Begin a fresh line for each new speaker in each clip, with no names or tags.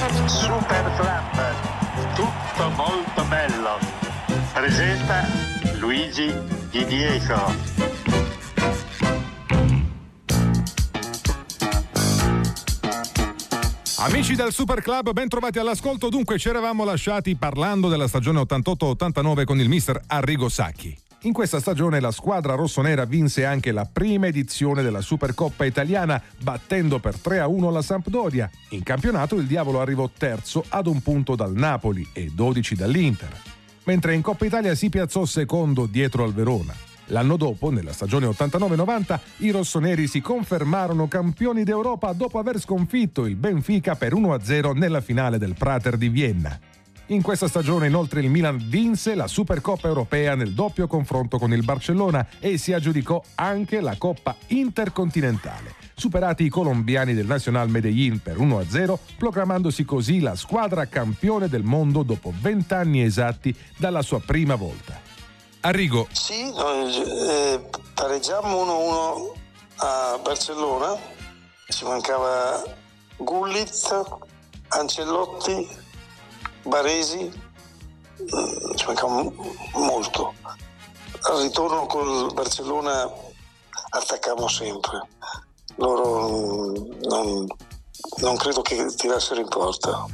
Super Club, tutto molto bello. Presenta Luigi Di Diego.
Amici del Super Club, ben trovati all'ascolto. Dunque, ci eravamo lasciati parlando della stagione 88-89 con il mister Arrigo Sacchi. In questa stagione la squadra rossonera vinse anche la prima edizione della Supercoppa italiana, battendo per 3-1 la Sampdoria. In campionato il Diavolo arrivò terzo ad un punto dal Napoli e 12 dall'Inter, mentre in Coppa Italia si piazzò secondo dietro al Verona. L'anno dopo, nella stagione 89-90, i rossoneri si confermarono campioni d'Europa dopo aver sconfitto il Benfica per 1-0 nella finale del Prater di Vienna. In questa stagione inoltre il Milan vinse la Supercoppa europea nel doppio confronto con il Barcellona e si aggiudicò anche la Coppa Intercontinentale, superati i colombiani del Nacional Medellín per 1-0, proclamandosi così la squadra campione del mondo dopo 20 anni esatti dalla sua prima volta. Arrigo.
Sì, noi pareggiammo 1-1 a Barcellona, ci mancava Gullit, Ancelotti, Baresi, ci mancava molto. Al ritorno col Barcellona attaccammo sempre, loro non credo che tirassero in porta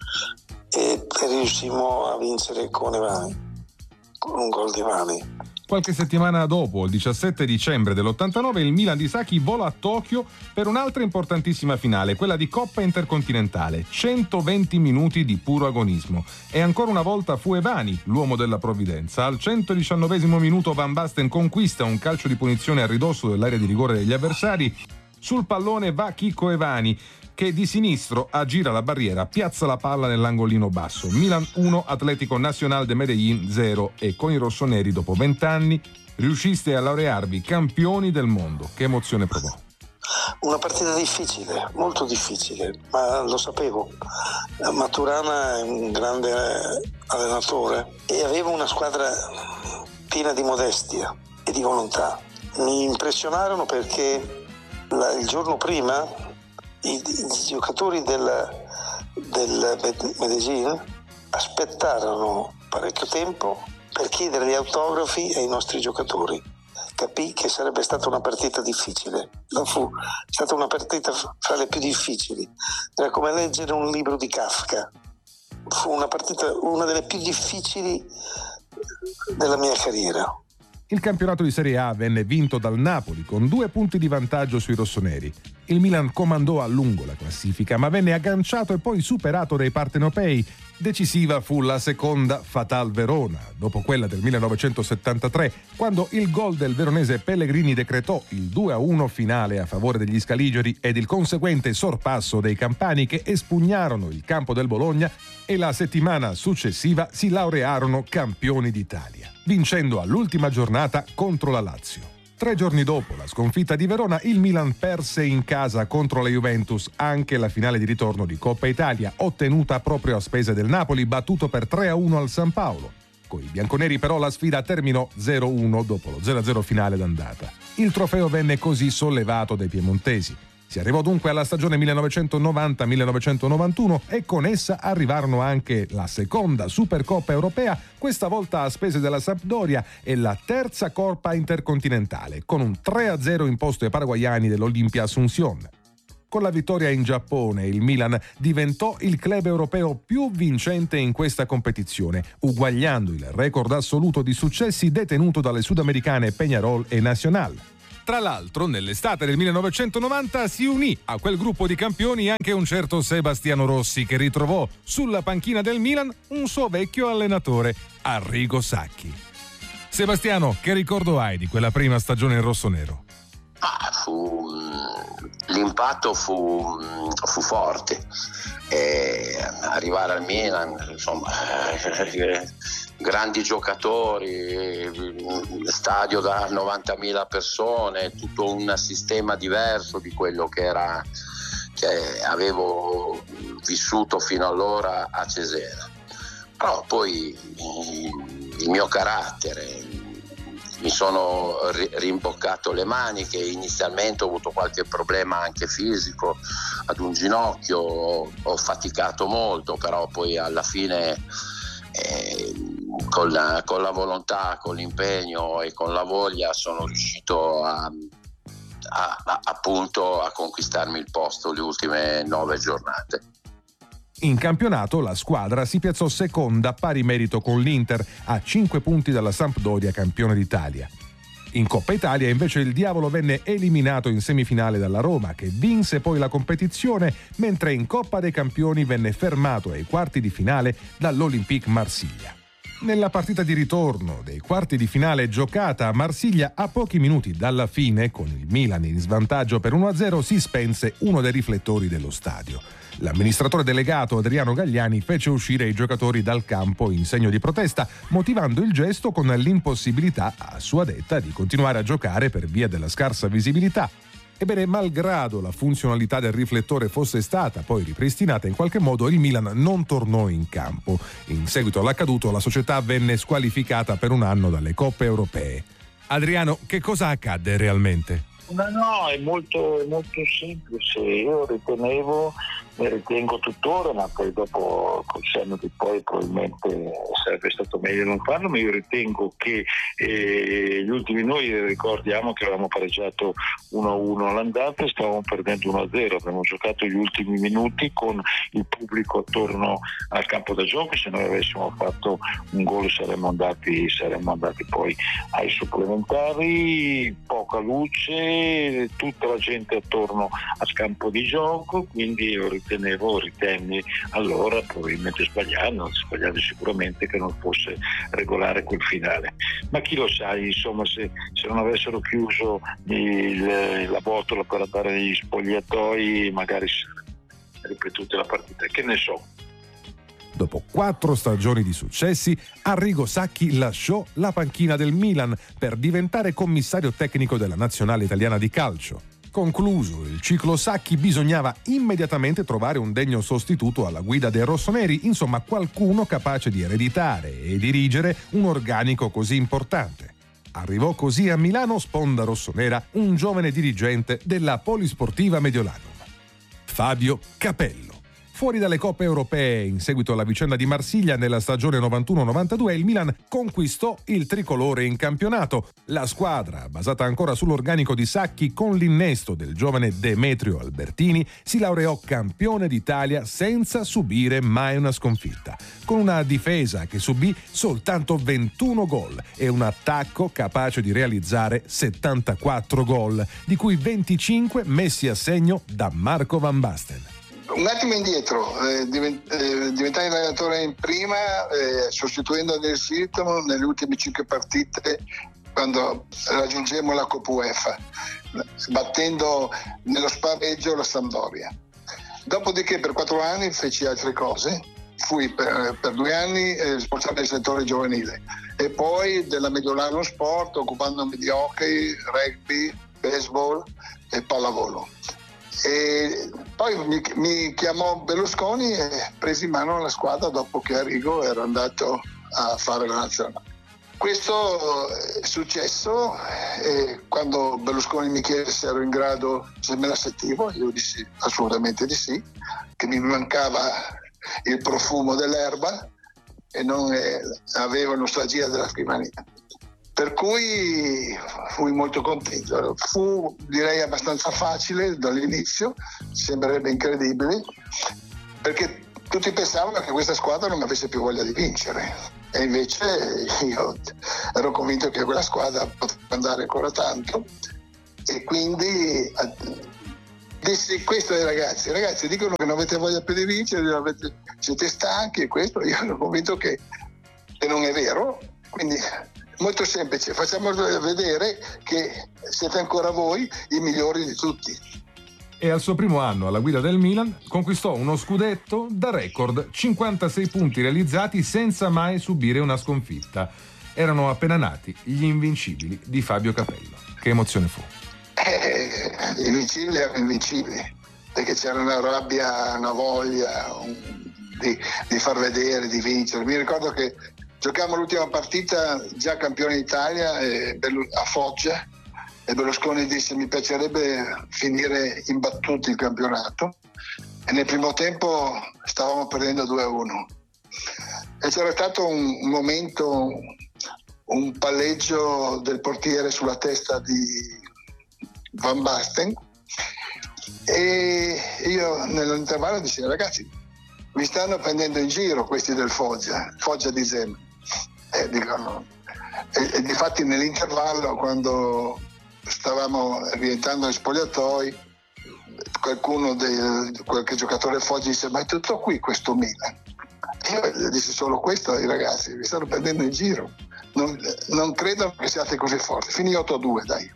e riuscimmo a vincere con Evani, con un gol di Evani.
Qualche settimana dopo, il 17 dicembre dell'89, il Milan di Sacchi vola a Tokyo per un'altra importantissima finale, quella di Coppa Intercontinentale. 120 minuti di puro agonismo. E ancora una volta fu Evani l'uomo della provvidenza. Al 119esimo minuto Van Basten conquista un calcio di punizione a ridosso dell'area di rigore degli avversari. Sul pallone va Chicco Evani, che di sinistro aggira la barriera, piazza la palla nell'angolino basso. Milan 1, Atlético Nacional de Medellín 0, e con i rossoneri dopo 20 anni riusciste a laurearvi campioni del mondo. Che emozione provò?
Una partita difficile, molto difficile, ma lo sapevo. Maturana è un grande allenatore e aveva una squadra piena di modestia e di volontà. Mi impressionarono perché il giorno prima i giocatori del Medellín aspettarono parecchio tempo per chiedere gli autografi ai nostri giocatori. Capì che sarebbe stata una partita difficile. Non fu stata una partita fra le più difficili. Era come leggere un libro di Kafka. Fu una partita, una delle più difficili della mia carriera.
Il campionato di Serie A venne vinto dal Napoli con 2 punti di vantaggio sui rossoneri. Il Milan comandò a lungo la classifica, ma venne agganciato e poi superato dai partenopei. Decisiva fu la seconda Fatal Verona, dopo quella del 1973, quando il gol del veronese Pellegrini decretò il 2-1 finale a favore degli scaligeri ed il conseguente sorpasso dei campani, che espugnarono il campo del Bologna e la settimana successiva si laurearono campioni d'Italia, vincendo all'ultima giornata contro la Lazio. 3 giorni dopo la sconfitta di Verona, il Milan perse in casa contro la Juventus anche la finale di ritorno di Coppa Italia, ottenuta proprio a spese del Napoli, battuto per 3-1 al San Paolo. Con i bianconeri però la sfida terminò 0-1 dopo lo 0-0 finale d'andata. Il trofeo venne così sollevato dai piemontesi. Si arrivò dunque alla stagione 1990-1991 e con essa arrivarono anche la seconda Supercoppa europea, questa volta a spese della Sampdoria, e la terza Coppa Intercontinentale, con un 3-0 imposto ai paraguayani dell'Olimpia Asunción. Con la vittoria in Giappone, il Milan diventò il club europeo più vincente in questa competizione, uguagliando il record assoluto di successi detenuto dalle sudamericane Peñarol e Nacional. Tra l'altro, nell'estate del 1990 si unì a quel gruppo di campioni anche un certo Sebastiano Rossi, che ritrovò sulla panchina del Milan un suo vecchio allenatore, Arrigo Sacchi. Sebastiano, che ricordo hai di quella prima stagione in rossonero?
L'impatto fu forte. Arrivare al Milan, insomma, grandi giocatori, stadio da 90.000 persone, tutto un sistema diverso di quello che avevo vissuto fino allora a Cesena. Però poi il mio carattere, mi sono rimboccato le maniche. Inizialmente ho avuto qualche problema anche fisico ad un ginocchio, ho faticato molto, però poi alla fine con la volontà, con l'impegno e con la voglia sono riuscito appunto a conquistarmi il posto le ultime 9 giornate.
In campionato la squadra si piazzò seconda, pari merito con l'Inter, a 5 punti dalla Sampdoria, campione d'Italia. In Coppa Italia invece il Diavolo venne eliminato in semifinale dalla Roma, che vinse poi la competizione, mentre in Coppa dei Campioni venne fermato ai quarti di finale dall'Olympique Marsiglia. Nella partita di ritorno dei quarti di finale giocata a Marsiglia, a pochi minuti dalla fine, con il Milan in svantaggio per 1-0, si spense uno dei riflettori dello stadio. L'amministratore delegato Adriano Gagliani fece uscire i giocatori dal campo in segno di protesta, motivando il gesto con l'impossibilità, a sua detta, di continuare a giocare per via della scarsa visibilità. Ebbene, malgrado la funzionalità del riflettore fosse stata poi ripristinata in qualche modo, il Milan non tornò in campo. In seguito all'accaduto, la società venne squalificata per un anno dalle coppe europee. Adriano, che cosa accadde realmente?
No, è molto semplice. Io ritengo tuttora, ma poi dopo col senno di poi probabilmente sarebbe stato meglio non farlo, ma io ritengo che gli ultimi, noi ricordiamo che avevamo pareggiato 1-1 all'andata e stavamo perdendo 1-0, abbiamo giocato gli ultimi minuti con il pubblico attorno al campo da gioco. Se noi avessimo fatto un gol saremmo andati poi ai supplementari, poca luce, tutta la gente attorno al campo di gioco, quindi io ritenni allora, probabilmente sbagliando sicuramente, che non fosse regolare quel finale, ma chi lo sa, insomma, se non avessero chiuso la botola per andare negli spogliatoi magari si ripetute la partita, che ne so.
Dopo 4 stagioni di successi, Arrigo Sacchi lasciò la panchina del Milan per diventare commissario tecnico della nazionale italiana di calcio. Concluso il ciclo Sacchi, bisognava immediatamente trovare un degno sostituto alla guida dei rossoneri, insomma qualcuno capace di ereditare e dirigere un organico così importante. Arrivò così a Milano, sponda rossonera, un giovane dirigente della Polisportiva Mediolanum, Fabio Capello. Fuori dalle coppe europee, in seguito alla vicenda di Marsiglia nella stagione 91-92, il Milan conquistò il tricolore in campionato. La squadra, basata ancora sull'organico di Sacchi, con l'innesto del giovane Demetrio Albertini, si laureò campione d'Italia senza subire mai una sconfitta, con una difesa che subì soltanto 21 gol e un attacco capace di realizzare 74 gol, di cui 25 messi a segno da Marco Van Basten.
Un attimo indietro, diventai allenatore in prima, sostituendo Del Siltomo nelle ultime 5 partite quando raggiungemmo la Coppa UEFA, battendo nello spareggio la Sampdoria. Dopodiché per 4 anni feci altre cose, fui per 2 anni responsabile del settore giovanile e poi della Mediolanum Sport, occupandomi di hockey, rugby, baseball e pallavolo. E poi mi chiamò Berlusconi e presi in mano la squadra dopo che Arrigo era andato a fare la nazionale. Questo è successo e quando Berlusconi mi chiese se ero in grado, se me la sentivo, io dissi assolutamente di sì, che mi mancava il profumo dell'erba e non avevo nostalgia della scrivania. Per cui fui molto contento. Fu, direi, abbastanza facile dall'inizio, sembrerebbe incredibile, perché tutti pensavano che questa squadra non avesse più voglia di vincere. E invece io ero convinto che quella squadra poteva andare ancora tanto. E quindi dissi questo ai ragazzi. Ragazzi, dicono che non avete voglia più di vincere, siete stanchi e questo. Io ero convinto che non è vero. Quindi molto semplice, facciamo vedere che siete ancora voi i migliori di tutti.
E al suo primo anno alla guida del Milan conquistò uno scudetto da record, 56 punti realizzati senza mai subire una sconfitta. Erano appena nati gli invincibili di Fabio Capello. Che emozione fu?
Invincibili erano invincibili, perché c'era una rabbia, una voglia di far vedere, di vincere. Mi ricordo che Giocammo l'ultima partita già campione d'Italia a Foggia, e Berlusconi disse: mi piacerebbe finire imbattuti il campionato, e nel primo tempo stavamo perdendo 2-1 e c'era stato un momento, un palleggio del portiere sulla testa di Van Basten, e io nell'intervallo dissi: ragazzi, mi stanno prendendo in giro questi del Foggia di Zema. Dicono. E difatti nell'intervallo, quando stavamo rientrando agli spogliatoi, qualche giocatore Foggia disse: ma è tutto qui questo Milan? Io dissi: solo questo, i ragazzi vi stanno prendendo in giro, non credo che siate così forti. Finì 8-2, dai.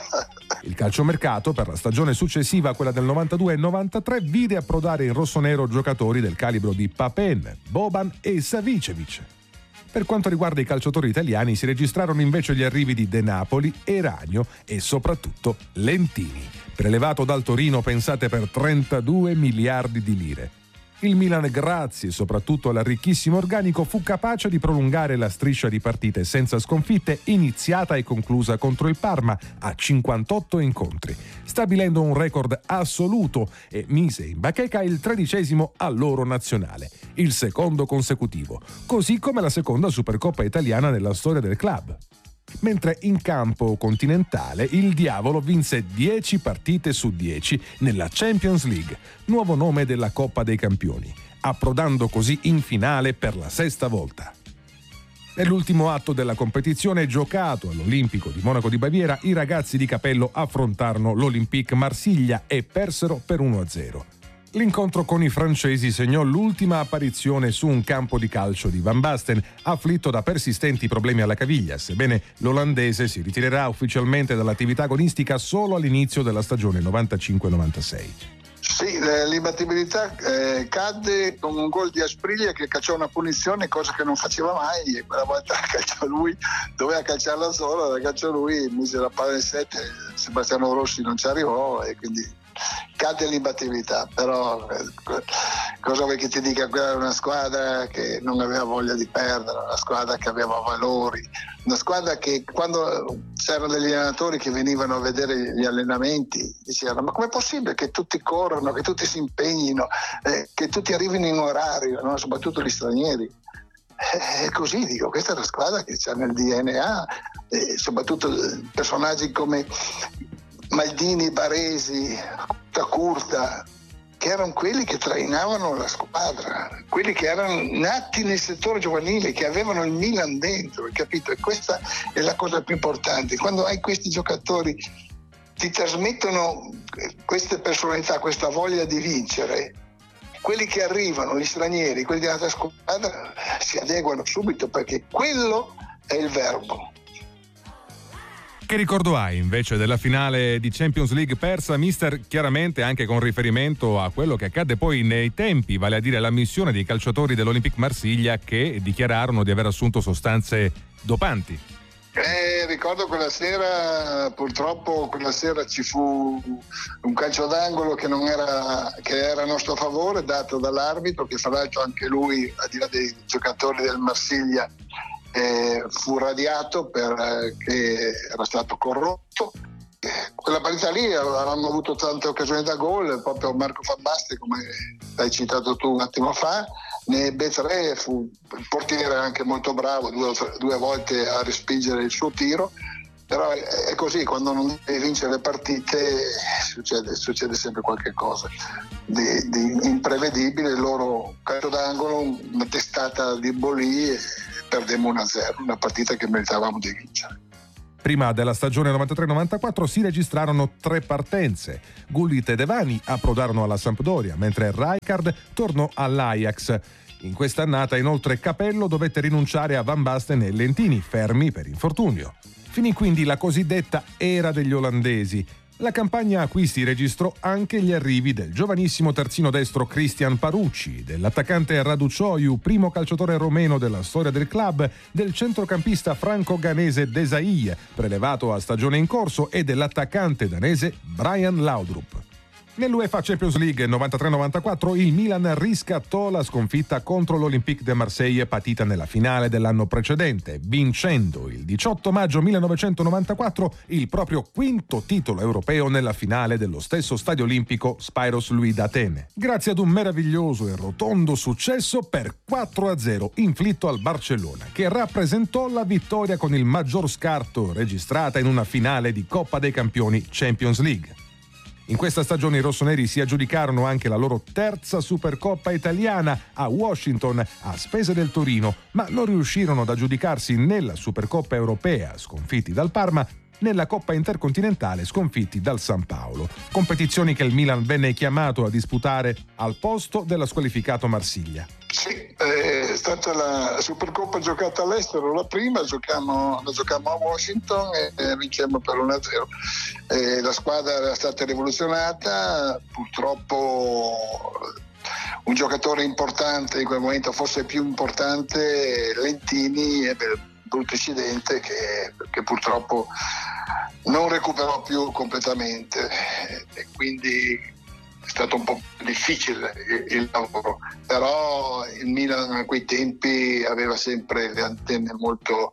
Il calciomercato per la stagione successiva, quella del 92-93, vide approdare in rossonero giocatori del calibro di Papen, Boban e Savicevic. Per quanto riguarda i calciatori italiani, si registrarono invece gli arrivi di De Napoli, Eranio e soprattutto Lentini, prelevato dal Torino, pensate, per 32 miliardi di lire. Il Milan, grazie soprattutto all'arricchissimo organico, fu capace di prolungare la striscia di partite senza sconfitte iniziata e conclusa contro il Parma a 58 incontri, stabilendo un record assoluto, e mise in bacheca il 13° al loro nazionale, il secondo consecutivo, così come la seconda Supercoppa italiana nella storia del club. Mentre in campo continentale il Diavolo vinse 10 partite su 10 nella Champions League, nuovo nome della Coppa dei Campioni, approdando così in finale per la 6ª volta. Nell'ultimo atto della competizione, giocato all'Olimpico di Monaco di Baviera, i ragazzi di Capello affrontarono l'Olympique Marsiglia e persero per 1-0. L'incontro con i francesi segnò l'ultima apparizione su un campo di calcio di Van Basten, afflitto da persistenti problemi alla caviglia, sebbene l'olandese si ritirerà ufficialmente dall'attività agonistica solo all'inizio della stagione 95-96.
Sì, l'imbattibilità cadde con un gol di Aspriglia che calciò una punizione, cosa che non faceva mai, e quella volta calciò lui, doveva calciarla solo, la calciò lui, mise la palla in 7, Sebastiano Rossi non ci arrivò e quindi cade l'imbattibilità. Però cosa vuoi che ti dica? Quella era una squadra che non aveva voglia di perdere, una squadra che aveva valori, una squadra che quando c'erano degli allenatori che venivano a vedere gli allenamenti dicevano: ma com'è possibile che tutti corrono, che tutti si impegnino, che tutti arrivino in orario, no? Soprattutto gli stranieri. E così dico, questa è una squadra che c'ha nel DNA, soprattutto personaggi come Maldini, Baresi, Curta, che erano quelli che trainavano la squadra, quelli che erano nati nel settore giovanile, che avevano il Milan dentro, capito? E questa è la cosa più importante. Quando hai questi giocatori, ti trasmettono queste personalità, questa voglia di vincere, quelli che arrivano, gli stranieri, quelli dell'altra squadra, si adeguano subito, perché quello è il verbo.
Che ricordo hai invece della finale di Champions League persa, mister, chiaramente anche con riferimento a quello che accadde poi nei tempi, vale a dire l'ammissione dei calciatori dell'Olympique Marsiglia che dichiararono di aver assunto sostanze dopanti?
Ricordo quella sera, purtroppo quella sera ci fu un calcio d'angolo che era a nostro favore, dato dall'arbitro, che fra l'altro anche lui, al di là dei giocatori del Marsiglia, fu radiato perché era stato corrotto. Quella partita lì avevamo avuto tante occasioni da gol, proprio Marco Van Basten, come hai citato tu un attimo fa, ne ebbe 3, fu il portiere anche molto bravo, due volte a respingere il suo tiro, però è così, quando non devi vincere le partite succede sempre qualche cosa di imprevedibile. Loro calcio d'angolo, una testata di Bolì, e perdemmo 1-0, una partita che meritavamo di vincere.
Prima della stagione 93-94 si registrarono 3 partenze. Gullit e Devani approdarono alla Sampdoria, mentre Rijkaard tornò all'Ajax. In questa annata inoltre Capello dovette rinunciare a Van Basten e Lentini, fermi per infortunio. Finì quindi la cosiddetta era degli olandesi. La campagna acquisti registrò anche gli arrivi del giovanissimo terzino destro Christian Parucci, dell'attaccante Radu Cioiu, primo calciatore romeno della storia del club, del centrocampista franco-ghanese Desailly, prelevato a stagione in corso, e dell'attaccante danese Brian Laudrup. Nell'UEFA Champions League 93-94 il Milan riscattò la sconfitta contro l'Olympique de Marseille patita nella finale dell'anno precedente, vincendo il 18 maggio 1994 il proprio quinto titolo europeo nella finale dello stesso stadio olimpico Spyros Louis d'Atene, grazie ad un meraviglioso e rotondo successo per 4-0 inflitto al Barcellona, che rappresentò la vittoria con il maggior scarto registrata in una finale di Coppa dei Campioni Champions League. In questa stagione i rossoneri si aggiudicarono anche la loro terza Supercoppa italiana a Washington a spese del Torino, ma non riuscirono ad aggiudicarsi nella Supercoppa europea, sconfitti dal Parma, nella Coppa Intercontinentale, sconfitti dal San Paolo. Competizioni che il Milan venne chiamato a disputare al posto della squalificato Marsiglia.
Sì, è stata la Supercoppa giocata all'estero, la prima la giocammo a Washington e vincemmo per 1-0. La squadra era stata rivoluzionata, purtroppo un giocatore importante in quel momento, forse più importante, Lentini, ebbe il brutto incidente che purtroppo non recuperò più completamente e quindi è stato un po' difficile il lavoro, però il Milan a quei tempi aveva sempre le antenne molto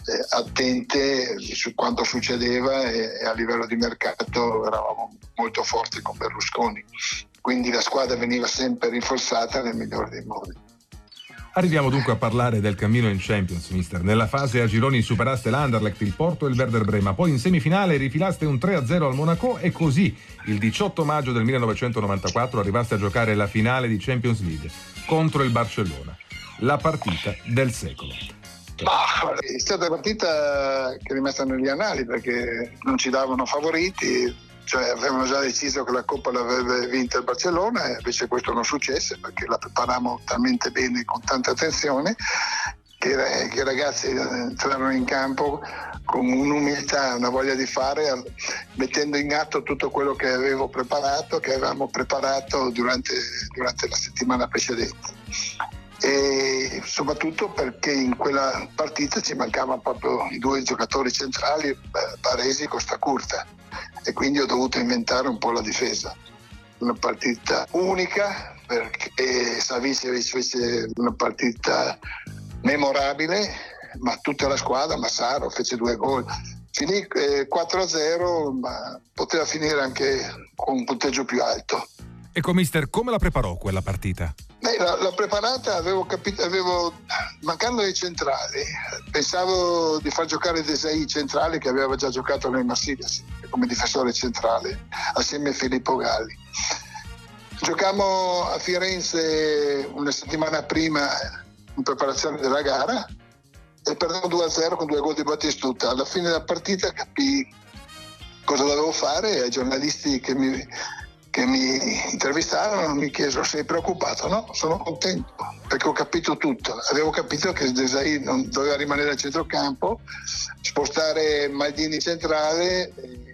attente su quanto succedeva e a livello di mercato eravamo molto forti con Berlusconi, quindi la squadra veniva sempre rinforzata nel migliore dei modi.
Arriviamo dunque a parlare del cammino in Champions, mister. Nella fase a gironi superaste l'Anderlecht, il Porto e il Werder Brema, poi in semifinale rifilaste un 3-0 al Monaco e così il 18 maggio del 1994 arrivaste a giocare la finale di Champions League contro il Barcellona, la partita del secolo.
È stata una partita che è rimasta negli annali perché non ci davano favoriti, cioè avevano già deciso che la Coppa l'avrebbe vinta il Barcellona e invece questo non successe perché la preparammo talmente bene, con tanta attenzione, che i ragazzi entrarono in campo con un'umiltà, una voglia di fare, mettendo in atto tutto quello che avevamo preparato durante la settimana precedente. E soprattutto perché in quella partita ci mancavano proprio i due giocatori centrali, Baresi e Costacurta, e quindi ho dovuto inventare un po' la difesa. Una partita unica perché Savicevic fece una partita memorabile, ma tutta la squadra, Massaro fece 2 gol. Finì 4-0, ma poteva finire anche con un punteggio più alto.
Ecco, mister, come la preparò quella partita?
L'ho preparata, avevo mancando dei centrali, pensavo di far giocare Desai centrale, che aveva già giocato nel Marsiglia come difensore centrale assieme a Filippo Galli. Giocammo a Firenze una settimana prima in preparazione della gara e perdemmo 2-0 con 2 gol di Battistuta. Alla fine della partita capii cosa dovevo fare e ai giornalisti che mi intervistarono mi chiesero: sei preoccupato? No, sono contento perché ho capito tutto. Avevo capito che Desai non doveva rimanere al centrocampo, spostare Maldini centrale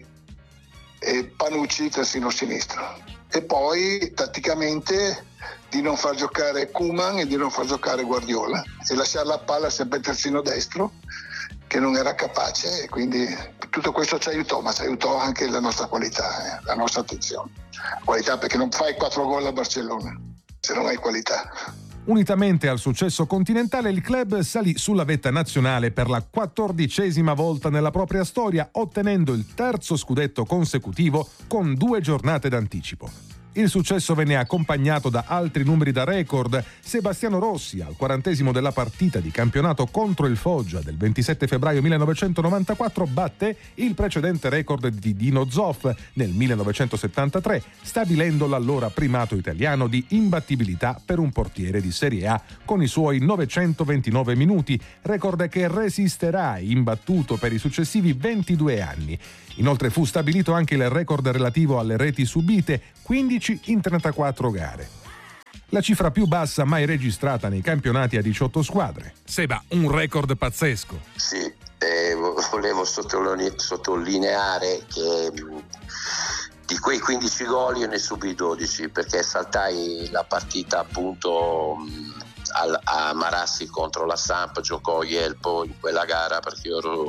e Panucci terzino sinistro, e poi tatticamente di non far giocare Koeman e di non far giocare Guardiola e lasciare la palla sempre terzino destro, che non era capace, e quindi tutto questo ci aiutò, ma ci aiutò anche la nostra qualità, la nostra attenzione. Qualità, perché non fai 4 gol a Barcellona se non hai qualità.
Unitamente al successo continentale, il club salì sulla vetta nazionale per la 14ª volta nella propria storia, ottenendo il terzo scudetto consecutivo con 2 giornate d'anticipo. Il successo venne accompagnato da altri numeri da record. Sebastiano Rossi, al 40° della partita di campionato contro il Foggia del 27 febbraio 1994, batté il precedente record di Dino Zoff nel 1973, stabilendo l'allora primato italiano di imbattibilità per un portiere di Serie A con i suoi 929 minuti, record che resisterà imbattuto per i successivi 22 anni. Inoltre fu stabilito anche il record relativo alle reti subite, 15 in 34 gare. La cifra più bassa mai registrata nei campionati a 18 squadre. Seba, un record pazzesco.
Sì, volevo sottolineare che di quei 15 gol io ne subì 12, perché saltai la partita appunto a Marassi contro la Samp, giocò Jelpo in quella gara perché io ero